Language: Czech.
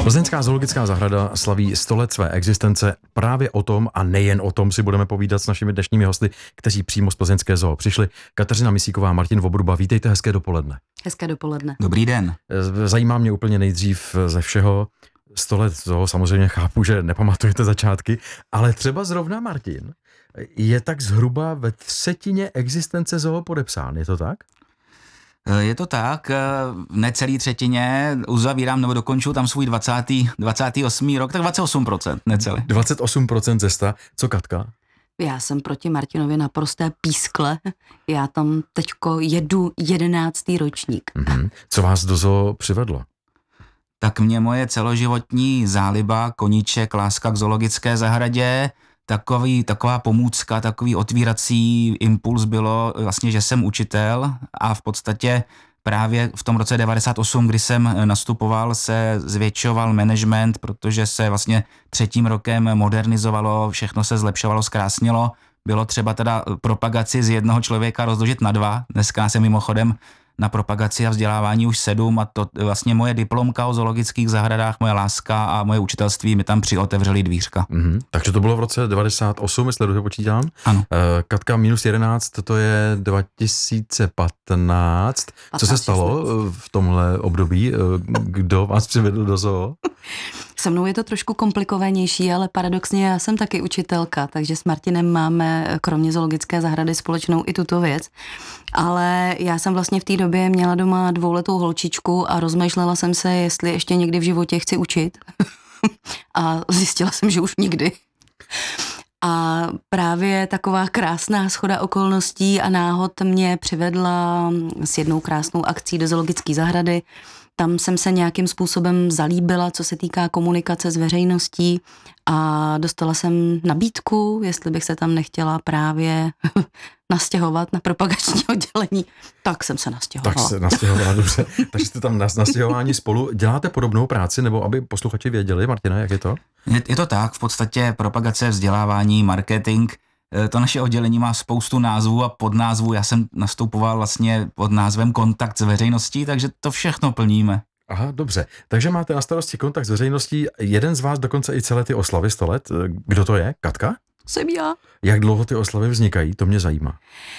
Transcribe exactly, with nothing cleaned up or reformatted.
Plzeňská zoologická zahrada slaví sto let své existence. Právě o tom a nejen o tom si budeme povídat s našimi dnešními hosty, kteří přímo z plzeňské zoo přišli. Kateřina Misíková, Martin Vobruba, vítejte, hezké dopoledne. Hezké dopoledne. Dobrý den. Zajímá mě úplně nejdřív ze všeho, sto let zoo, samozřejmě chápu, že nepamatujete začátky, ale třeba zrovna Martin je tak zhruba ve třetině existence zoo podepsán, je to tak? Je to tak, v necelý třetině uzavírám nebo dokonču tam svůj dvacátý, dvacátý osmý rok, tak dvacet osm procent necelý. dvacet osm procent ze sta. Co Katka? Já jsem proti Martinovi naprosté pískle. Já tam teďko jedu jedenáctý ročník. Mm-hmm. Co vás do zoo přivedlo? Tak mě moje celoživotní záliba, koníček, láska k zoologické zahradě, Takový, taková pomůcka, takový otvírací impuls bylo vlastně, že jsem učitel a v podstatě právě v tom roce devadesát osm, kdy jsem nastupoval, se zvětšoval management, protože se vlastně třetím rokem modernizovalo, všechno se zlepšovalo, zkrásnilo. Bylo třeba teda propagaci z jednoho člověka rozložit na dva. Dneska jsem mimochodem na propagaci a vzdělávání už sedm a to vlastně moje diplomka o zoologických zahradách, moje láska a moje učitelství mi tam přiotevřely dvířka. Mm-hmm. Takže to bylo v roce devadesát osm, jestli dobře počítám. Ano. Katka minus jedenáct, to je dva tisíce patnáct. Co se stalo v tomhle období? Kdo vás přivedl do zoo? Se mnou je to trošku komplikovanější, ale paradoxně já jsem taky učitelka, takže s Martinem máme kromě zoologické zahrady společnou i tuto věc. Ale já jsem vlastně v té době měla doma dvouletou holčičku a rozmýšlela jsem se, jestli ještě někdy v životě chci učit. A zjistila jsem, že už nikdy. A právě taková krásná shoda okolností a náhod mě přivedla s jednou krásnou akcí do zoologické zahrady. Tam jsem se nějakým způsobem zalíbila, co se týká komunikace s veřejností a dostala jsem nabídku, jestli bych se tam nechtěla právě nastěhovat na propagační oddělení. Tak jsem se nastěhovala. Tak se nastěhovala, dobře. Takže jste tam na nastěhování spolu. Děláte podobnou práci, nebo aby posluchači věděli, Martina, jak je to? Je, je to tak, v podstatě propagace, vzdělávání, marketing. To naše oddělení má spoustu názvů a podnázvů. Já jsem nastupoval vlastně pod názvem Kontakt s veřejností, takže to všechno plníme. Aha, dobře. Takže máte na starosti kontakt s veřejností. Jeden z vás dokonce i celé ty oslavy sto let. Kdo to je? Katka? Jsem já. Jak dlouho ty oslavy vznikají? To mě zajímá.